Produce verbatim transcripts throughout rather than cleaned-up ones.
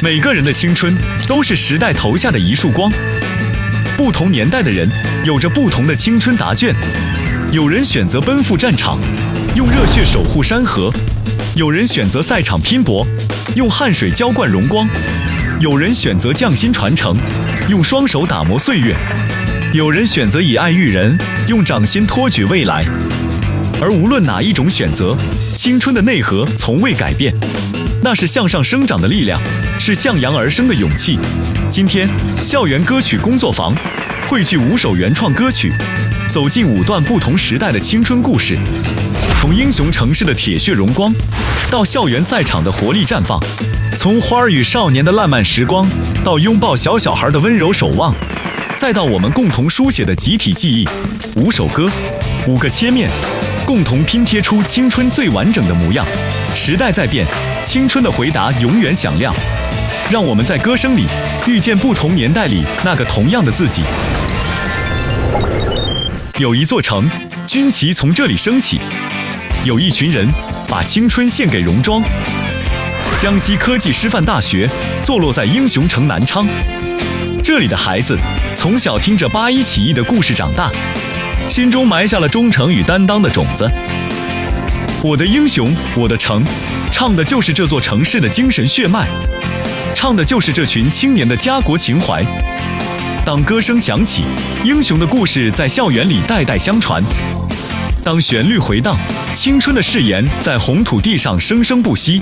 每个人的青春都是时代投下的一束光，不同年代的人有着不同的青春答卷。有人选择奔赴战场，用热血守护山河；有人选择赛场拼搏，用汗水浇灌荣光；有人选择匠心传承，用双手打磨岁月；有人选择以爱育人，用掌心托举未来。而无论哪一种选择，青春的内核从未改变，那是向上生长的力量，是向阳而生的勇气。今天，校园歌曲工作坊汇聚五首原创歌曲，走进五段不同时代的青春故事，从英雄城市的铁血荣光，到校园赛场的活力绽放，从花儿与少年的烂漫时光，到拥抱小小孩的温柔守望，再到我们共同书写的集体记忆。五首歌，五个切面，共同拼贴出青春最完整的模样。时代在变，青春的回答永远响亮。让我们在歌声里遇见不同年代里那个同样的自己。有一座城，军旗从这里升起；有一群人，把青春献给戎装。江西科技师范大学坐落在英雄城南昌，这里的孩子从小听着八一起义的故事长大，心中埋下了忠诚与担当的种子。我的英雄，我的城，唱的就是这座城市的精神血脉，唱的就是这群青年的家国情怀。当歌声响起，英雄的故事在校园里代代相传；当旋律回荡，青春的誓言在红土地上生生不息。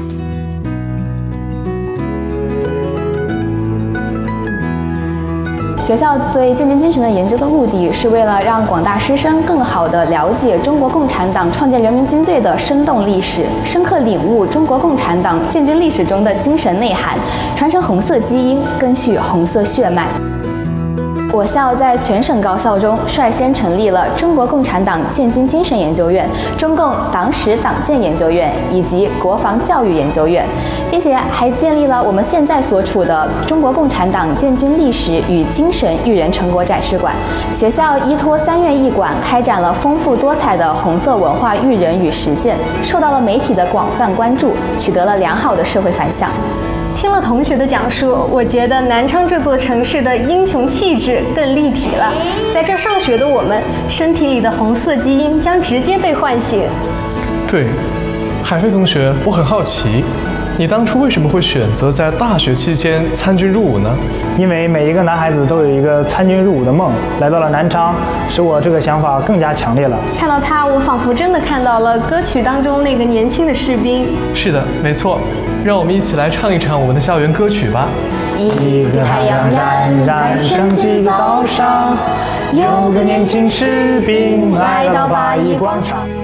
学校对建军精神的研究的目的是为了让广大师生更好地了解中国共产党创建人民军队的生动历史，深刻领悟中国共产党建军历史中的精神内涵，传承红色基因，根续红色血脉。我校在全省高校中率先成立了中国共产党建军精神研究院、中共党史党建研究院以及国防教育研究院，并且还建立了我们现在所处的中国共产党建军历史与精神育人成果展示馆。学校依托三院一馆，开展了丰富多彩的红色文化育人与实践，受到了媒体的广泛关注，取得了良好的社会反响。 听了同学的讲述，我觉得南昌这座城市的英雄气质更立体了。在这上学的我们，身体里的红色基因将直接被唤醒。 对，海飞同学，我很好奇，你当初为什么会选择在大学期间参军入伍呢？ 因为每一个男孩子都有一个参军入伍的梦，来到了南昌，使我这个想法更加强烈了。 看到他，我仿佛真的看到了歌曲当中那个年轻的士兵。 是的，没错。让我们一起来唱一唱我们的校园歌曲吧。 一个太阳冉冉升起的早上，有个年轻士兵来到八一广场。